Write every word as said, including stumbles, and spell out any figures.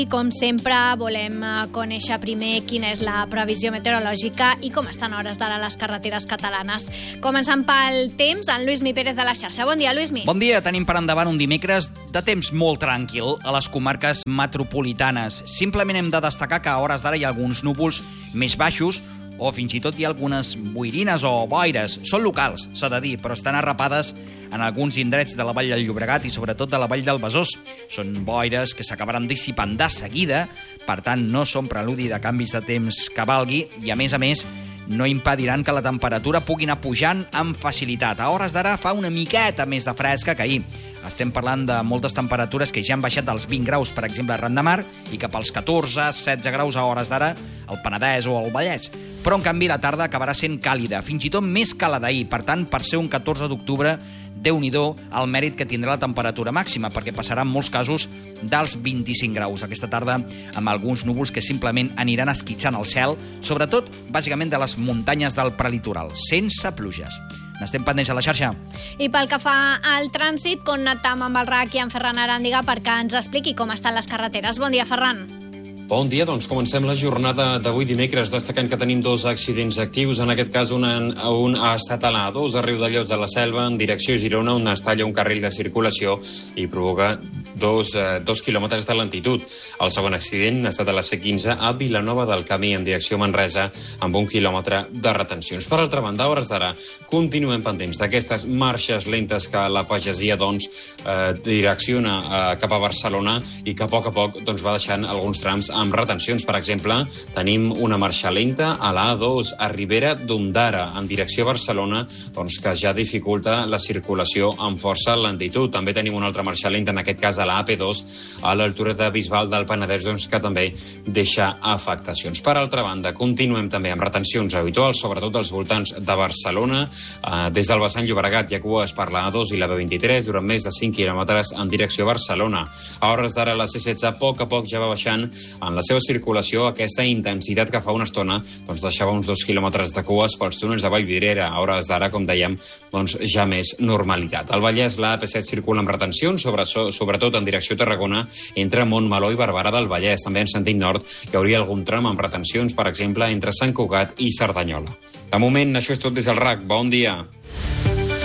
I com sempre volem conèixer primer quina és la previsió meteorològica i com estan a hores d'ara les carreteres catalanes. Començant pel temps, en Lluïsmi Pérez de la xarxa. Bon dia, Lluïsmi. Bon dia, tenim per endavant un dimecres de temps molt tranquil a les comarques metropolitanes. Simplement hem de destacar que a hores d'ara hi ha alguns núvols més baixos o fins i tot hi ha algunes boirines o boires. Són locals, s'ha de dir, però estan arrapades en alguns indrets de la Vall del Llobregat i sobretot de la Vall del Besòs. Són boires que s'acabaran dissipant de seguida, per tant no són preludi de canvis de temps que valgui i, a més a més, no impediran que la temperatura pugui anar pujant amb facilitat. A hores d'ara fa una miqueta més de fresca que ahir. Estem parlant de moltes temperatures que ja han baixat dels vint graus, per exemple, a Ran de Mar, i cap als catorze setze graus a hores d'ara al Penedès o al Vallès. Però, en canvi, la tarda acabarà sent càlida, fins i tot més que la d'ahir. Per tant, per ser un catorze d'octubre, Déu-n'hi-do el mèrit que tindrà la temperatura màxima, perquè passarà en molts casos dels vint-i-cinc graus. Aquesta tarda, amb alguns núvols que simplement aniran esquitxant el cel, sobretot, bàsicament, de les muntanyes del prelitoral, sense pluges. N'estem pendents a la xarxa. I pel que fa al trànsit, connectam amb el R A C i en Ferran Aràndiga perquè ens expliqui com estan les carreteres. Bon dia, Ferran. Bon dia, doncs comencem la jornada d'avui dimecres, destacant que tenim dos accidents actius. En aquest cas, un, un ha estat a l'A dos, a Riudellots de la Selva, en direcció Girona, on es talla un carril de circulació i provoca dos, eh, dos quilòmetres de lentitud. El segon accident ha estat a la C quinze a Vilanova del Camí, en direcció Manresa, amb un quilòmetre de retencions. Per altra banda, a hores d'ara, continuem pendents d'aquestes marxes lentes que la pagesia doncs, eh, direcciona eh, cap a Barcelona i que a poc a poc doncs, va deixant alguns trams amb retencions. Per exemple, tenim una marxa lenta a la A dos, a Ribera d'Ondara, en direcció a Barcelona, doncs, que ja dificulta la circulació amb força lentitud. També tenim una altra marxa lenta, en aquest cas a la A P dos, a l'altura de Bisbal del Penedès, doncs, que també deixa afectacions. Per altra banda, continuem també amb retencions habituals, sobretot als voltants de Barcelona. Eh, des del vessant Llobregat hi ha cues per la A dos i la B vint-i-tres durant més de cinc quilòmetres en direcció a Barcelona. A hores d'ara la C setze a poc a poc ja va baixant en la seva circulació aquesta intensitat que fa una estona doncs deixava uns dos quilòmetres de cues pels túnels de Vallvidrera. A hores d'ara, com dèiem, doncs ja més normalitat. Al Vallès la A P set circula amb retencions, sobre, sobretot en direcció a Tarragona, entre Montmeló i Barberà del Vallès. També en sentit nord hi hauria algun tram amb retencions, per exemple, entre Sant Cugat i Cerdanyola. De moment, això és tot des del R A C. Bon dia.